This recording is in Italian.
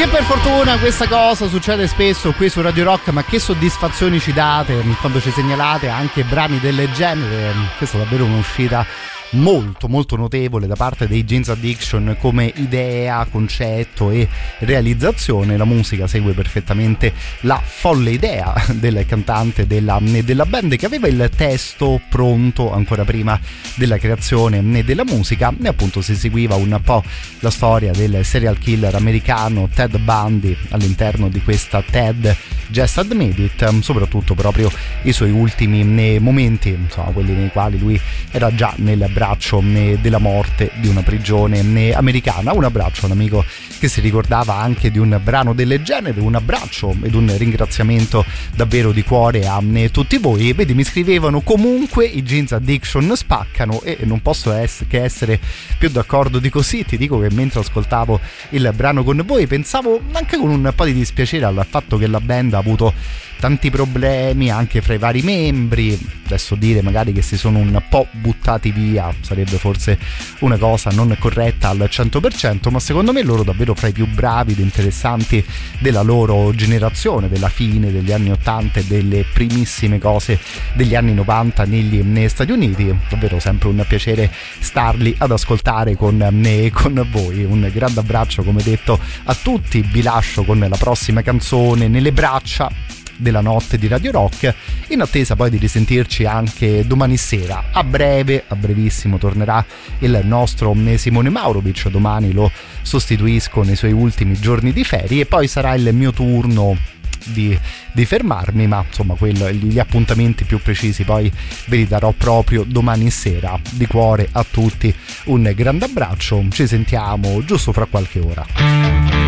Che per fortuna questa cosa succede spesso qui su Radio Rock, ma che soddisfazioni ci date quando ci segnalate anche brani del genere. Questa è davvero un'uscita molto molto notevole da parte dei Jeans Addiction come idea, concetto e realizzazione. La musica segue perfettamente la folle idea del cantante della band, che aveva il testo pronto ancora prima della creazione della musica, e appunto si seguiva un po' la storia del serial killer americano Ted Bundy all'interno di questa Ted Just Admit It, soprattutto proprio i suoi ultimi momenti, insomma quelli nei quali lui era già nel braccio della morte di una prigione americana. Un abbraccio a un amico che si ricordava anche di un brano del genere, un abbraccio ed un ringraziamento davvero di cuore a tutti voi. Vedi, mi scrivevano: comunque i Jeans Addiction spaccano, e non posso che essere più d'accordo di così. Ti dico che mentre ascoltavo il brano con voi pensavo anche con un po' di dispiacere al fatto che la band ha avuto tanti problemi anche fra i vari membri. Adesso dire magari che si sono un po' buttati via sarebbe forse una cosa non corretta al 100%, ma secondo me loro davvero fra i più bravi ed interessanti della loro generazione, della fine degli anni 80 e delle primissime cose degli anni 90 negli Stati Uniti. Davvero sempre un piacere starli ad ascoltare con voi. Un grande abbraccio, come detto, a tutti. Vi lascio con la prossima canzone nelle braccia della notte di Radio Rock, in attesa poi di risentirci anche domani sera. A brevissimo tornerà il nostro Simone Maurovic, domani lo sostituisco nei suoi ultimi giorni di ferie e poi sarà il mio turno di fermarmi, ma insomma gli appuntamenti più precisi poi ve li darò proprio domani sera. Di cuore a tutti un grande abbraccio, ci sentiamo giusto fra qualche ora.